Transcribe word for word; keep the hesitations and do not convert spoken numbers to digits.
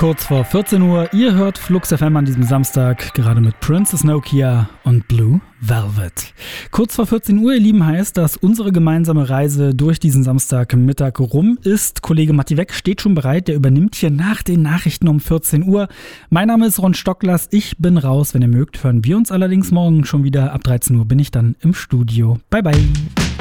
Kurz vor vierzehn Uhr, ihr hört Flux F M an diesem Samstag, gerade mit Princess Nokia und Blue Velvet. Kurz vor vierzehn Uhr, ihr Lieben, heißt, dass unsere gemeinsame Reise durch diesen Samstagmittag rum ist. Kollege Matti Weck steht schon bereit, der übernimmt hier nach den Nachrichten um vierzehn Uhr. Mein Name ist Ron Stocklers, ich bin raus. Wenn ihr mögt, hören wir uns allerdings morgen schon wieder. Ab dreizehn Uhr bin ich dann im Studio. Bye, bye.